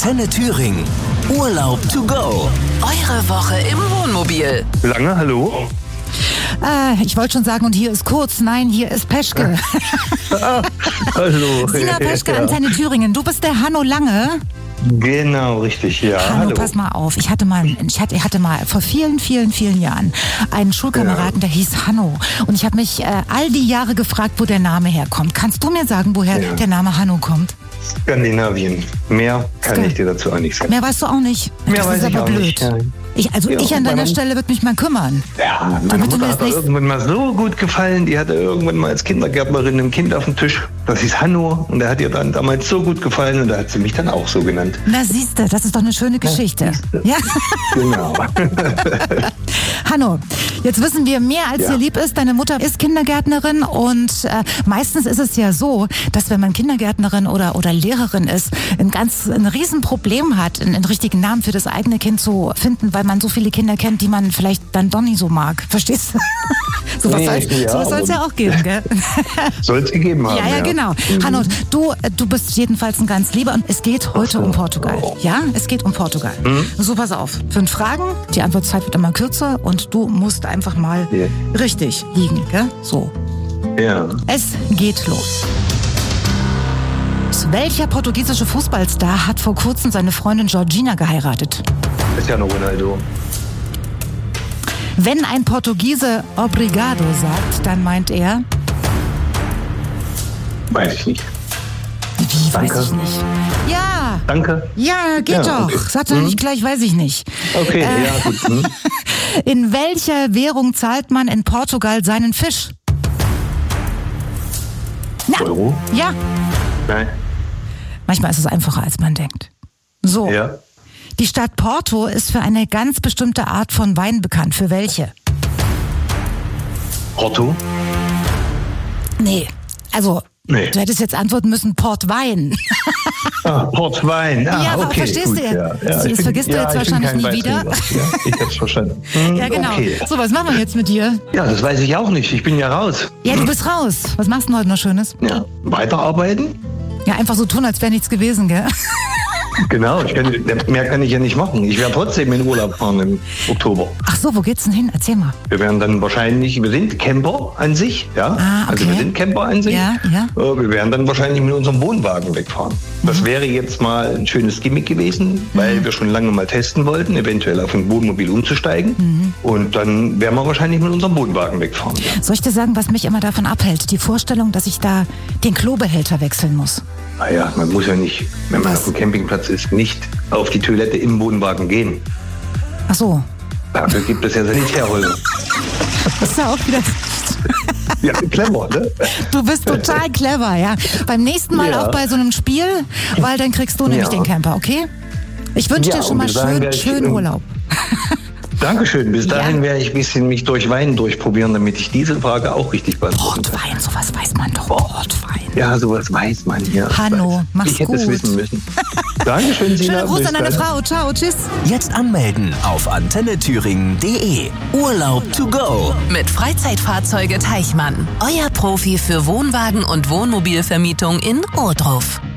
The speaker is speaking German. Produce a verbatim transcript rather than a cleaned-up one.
Antenne Thüringen. Urlaub to go. Eure Woche im Wohnmobil. Lange, hallo? Äh, ich wollte schon sagen, und hier ist Kurz. Nein, hier ist Peschke. Ah, hallo. Sina Peschke, Ja. Antenne Thüringen. Du bist der Hanno Lange. Genau, richtig, ja. Hanno, hallo. pass mal auf. Ich hatte mal, ich hatte, ich hatte mal vor vielen, vielen, vielen Jahren einen Schulkameraden, der hieß Hanno. Und ich habe mich äh, all die Jahre gefragt, wo der Name herkommt. Kannst du mir sagen, woher Ja. der Name Hanno kommt? Skandinavien. Mehr kann Ska- ich dir dazu auch nicht sagen. Mehr weißt du auch nicht. Mehr das weiß ist ich aber auch blöd. nicht, ja. Ich, also Ja, ich an deiner meine- Stelle würde mich mal kümmern. Ja, meine Damit du mir Mutter das hat mir nicht- irgendwann mal so gut gefallen. Die hatte irgendwann mal als Kindergärtnerin ein Kind auf dem Tisch. Das hieß Hanno. Und der hat ihr dann damals so gut gefallen. Und da hat sie mich dann auch so genannt. Na siehste, das ist doch eine schöne Geschichte. Ja. Genau. Hanno, jetzt wissen wir mehr, als Ja. dir lieb ist. Deine Mutter ist Kindergärtnerin und äh, meistens ist es ja so, dass wenn man Kindergärtnerin oder, oder Lehrerin ist, ein ganz ein Riesenproblem hat, einen, einen richtigen Namen für das eigene Kind zu finden, weil man so viele Kinder kennt, die man vielleicht dann doch nicht so mag. Verstehst du? So was Nee, soll ja, es ja aber- auch geben, gell? Soll es gegeben haben. Ja, ja, genau. Hanno, du, äh, du bist jedenfalls ein ganz lieber und es geht heute um Portugal. Ja, es geht um Portugal. So, pass auf. Fünf Fragen, die Antwortzeit wird immer kürzer und du musst einfach mal Ja. richtig richtig liegen, gell? So. Ja. Es geht los. Welcher portugiesische Fußballstar hat vor kurzem seine Freundin Georgina geheiratet? Cristiano Ronaldo. Wenn ein Portugiese Obrigado sagt, dann meint er, Weiß ich nicht. wie, Danke. weiß ich nicht. Ja, Danke. ja, geht Ja, doch. okay. Sag doch nicht gleich, weiß ich nicht. Okay, Äh, ja, gut. Hm. In welcher Währung zahlt man in Portugal seinen Fisch? Na, Euro? ja, Nein. manchmal ist es einfacher, als man denkt. So, Ja. die Stadt Porto ist für eine ganz bestimmte Art von Wein bekannt. Für welche? Porto? Nee, also, Nee. du hättest jetzt antworten müssen Portwein. Ah, Portwein. Ah, Ja, aber okay, verstehst gut, du? Ja. Ja, Das ich bin- vergisst du ja, jetzt ich bin wahrscheinlich kein nie wieder. Weintrinker. Ja, ich hab's verstanden. Hm, Ja, genau. Okay. So, was machen wir jetzt mit dir? Ja, das weiß ich auch nicht. Ich bin ja raus. Ja, du bist raus. Was machst du denn heute noch Schönes? Ja. Weiterarbeiten? Ja, einfach so tun, als wäre nichts gewesen, gell? Genau, ich kann, mehr kann ich ja nicht machen. Ich werde trotzdem in Urlaub fahren im Oktober. Ach so, wo geht's denn hin? Erzähl mal. Wir werden dann wahrscheinlich, wir sind Camper an sich, ja. Ah, okay. Also wir sind Camper an sich. Ja, ja. Äh, Wir werden dann wahrscheinlich mit unserem Wohnwagen wegfahren. Das wäre jetzt mal ein schönes Gimmick gewesen, weil wir schon lange mal testen wollten, eventuell auf ein Wohnmobil umzusteigen. Und dann werden wir wahrscheinlich mit unserem Wohnwagen wegfahren. Ja. Soll ich dir sagen, was mich immer davon abhält? Die Vorstellung, dass ich da den Klobehälter wechseln muss. Naja, man muss ja nicht, wenn man Was? auf dem Campingplatz ist, nicht auf die Toilette im Wohnwagen gehen. Ach so. Dafür gibt es ja Sanitärhäuser. Das ist ja auch wieder... Ja, clever, ne? Du bist total clever, ja. Beim nächsten Mal Ja. auch bei so einem Spiel, weil dann kriegst du nämlich Ja. den Camper, okay? Ich wünsche Ja, dir schon und mal bis dahin schön, werde ich, schön ähm, Urlaub. Dankeschön. Bis Ja. dahin werde ich ein bisschen mich durch Wein durchprobieren, damit ich diese Frage auch richtig beantworten kann. Portwein, sowas weiß man doch. Portwein. Ja, sowas weiß man hier. Hanno, Ich mach's Ich hätte es gut. wissen müssen. Dankeschön, Sina. Schöne Grüße Bis an deine dann. Frau. Ciao, tschüss. Jetzt anmelden auf antenne thüringen punkt de. Urlaub to go. Mit Freizeitfahrzeuge Teichmann. Euer Profi für Wohnwagen und Wohnmobilvermietung in Ohrdruf.